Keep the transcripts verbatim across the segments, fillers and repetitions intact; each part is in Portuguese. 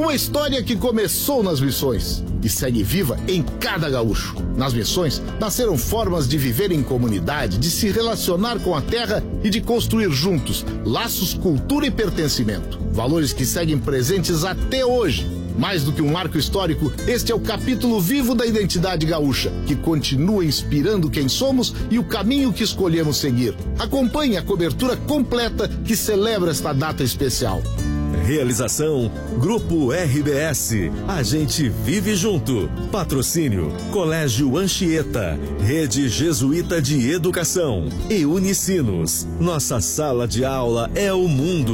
Uma história que começou nas missões e segue viva em cada gaúcho. Nas missões, nasceram formas de viver em comunidade, de se relacionar com a terra e de construir juntos laços, cultura e pertencimento. Valores que seguem presentes até hoje. Mais do que um marco histórico, este é o capítulo vivo da identidade gaúcha, que continua inspirando quem somos e o caminho que escolhemos seguir. Acompanhe a cobertura completa que celebra esta data especial. Realização Grupo R B S. A gente vive junto. Patrocínio Colégio Anchieta, Rede Jesuíta de Educação e Unicinos. Nossa sala de aula é o mundo.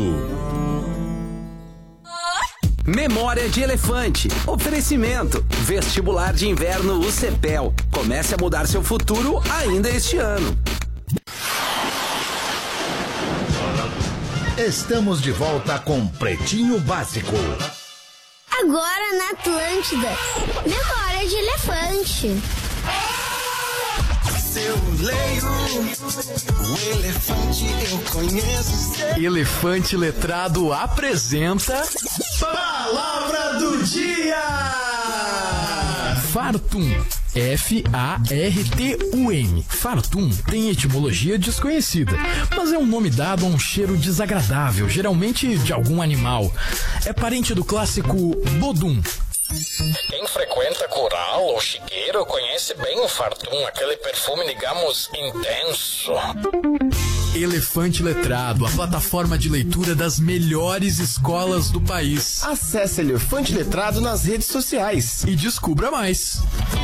Memória de Elefante. Oferecimento. Vestibular de Inverno U C P E L. Comece a mudar seu futuro ainda este ano. Estamos de volta com Pretinho Básico. Agora na Atlântida. Memória de Elefante. Eu leio o elefante, eu conheço. Elefante Letrado apresenta Palavra do Dia. Fartum. F A R T U M. Fartum tem etimologia desconhecida, mas é um nome dado a um cheiro desagradável, geralmente de algum animal. É parente do clássico bodum. Quem frequenta coral ou chiqueiro conhece bem o Fartum, aquele perfume, digamos, intenso. Elefante Letrado, a plataforma de leitura das melhores escolas do país. Acesse Elefante Letrado nas redes sociais e descubra mais.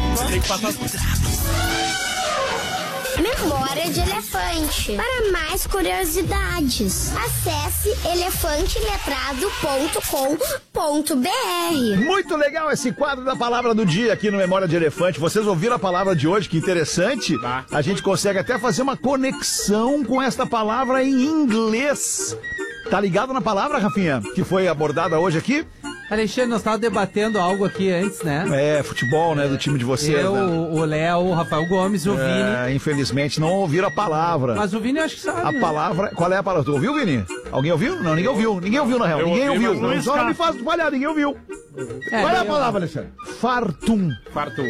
Memória de Elefante. Para mais curiosidades, acesse elefante letrado ponto com ponto b r. Muito legal esse quadro da Palavra do Dia aqui no Memória de Elefante. Vocês ouviram a palavra de hoje? Que interessante. Ah. A gente consegue até fazer uma conexão com esta palavra em inglês. Tá ligado na palavra, Rafinha, que foi abordada hoje aqui? Alexandre, nós estávamos debatendo algo aqui antes, né? É, futebol, né, do time de vocês. Eu, né? o Léo, o Rafael Gomes e o é, Vini. Infelizmente não ouviram a palavra. Mas o Vini eu acho que sabe. A né? palavra, qual é a palavra? Tu ouviu, Vini? Alguém ouviu? Não, ninguém ouviu. Ninguém ouviu, na real. Eu ninguém ouvi, ouviu. Não, só não me faz falhar, ninguém ouviu. É, qual é a palavra, Alexandre? Fartum. Fartum.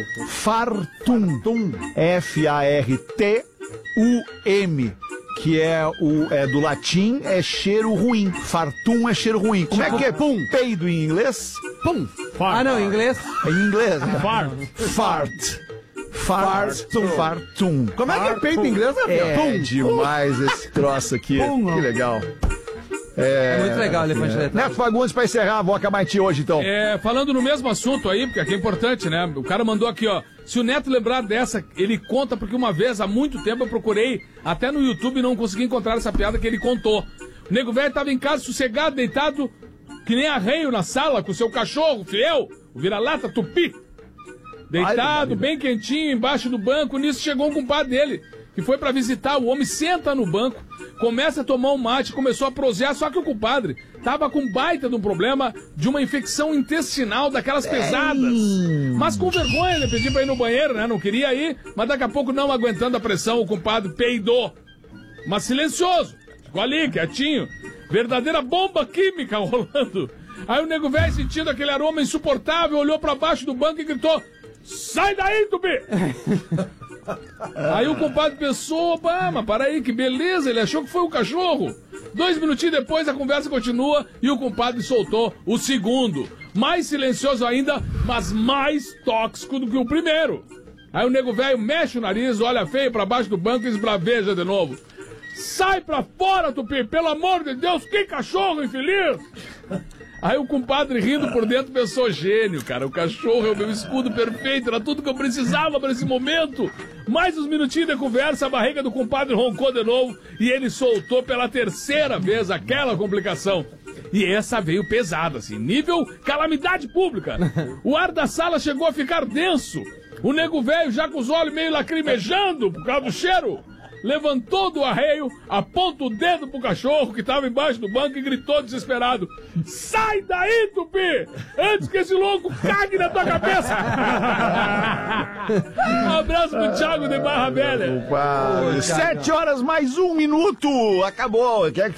Fartum. F A R T U M. Que é, o, é do latim, é cheiro ruim. Fartum é cheiro ruim. Como tipo, é que é pum? Peido em inglês? Pum. Fart. Ah, não, em inglês? Em inglês. Fart. Fart. Fartum. Fartum. Como é que é peito em inglês, né? É pum. Demais esse troço aqui. Pum. Que legal. É, é muito legal o Elefante Letrado. Neto Fagundes, pra encerrar, vou acabar em ti hoje, então. É, falando no mesmo assunto aí, porque aqui é importante, né? O cara mandou aqui, ó. Se o Neto lembrar dessa, ele conta, porque uma vez, há muito tempo, eu procurei até no YouTube e não consegui encontrar essa piada que ele contou. O nego velho tava em casa, sossegado, deitado, que nem arreio na sala, com o seu cachorro fiel, o vira-lata Tupi. Deitado, Ai, bem quentinho, embaixo do banco. Nisso chegou um compadre dele, que foi pra visitar. O homem senta no banco, começa a tomar um mate, começou a prosear, só que o compadre tava com baita de um problema de uma infecção intestinal daquelas pesadas. Ei. Mas com vergonha, ele pediu pra ir no banheiro, né? Não queria ir, mas daqui a pouco, não aguentando a pressão, o compadre peidou. Mas silencioso, ficou ali, quietinho. Verdadeira bomba química rolando. Aí o nego velho, sentindo aquele aroma insuportável, olhou pra baixo do banco e gritou: sai daí, Tupi! Aí o compadre pensou, pá, mas para aí, que beleza, ele achou que foi o cachorro. Dois minutinhos depois a conversa continua e o compadre soltou o segundo. Mais silencioso ainda, mas mais tóxico do que o primeiro. Aí o nego velho mexe o nariz, olha feio pra baixo do banco e esbraveja de novo: sai pra fora, Tupi, pelo amor de Deus, que cachorro infeliz! Aí o compadre, rindo por dentro, pensou: gênio, cara, o cachorro é o meu escudo perfeito, era tudo que eu precisava para esse momento. Mais uns minutinhos de conversa, a barriga do compadre roncou de novo e ele soltou pela terceira vez aquela complicação. E essa veio pesada, assim, nível calamidade pública. O ar da sala chegou a ficar denso. O nego velho, já com os olhos meio lacrimejando por causa do cheiro, levantou do arreio, aponta o dedo pro cachorro que tava embaixo do banco e gritou desesperado: sai daí, Tupi, antes que esse louco cague na tua cabeça. Um abraço pro Thiago de Barra Velha. Opa, sete horas mais um minuto, acabou. Quer que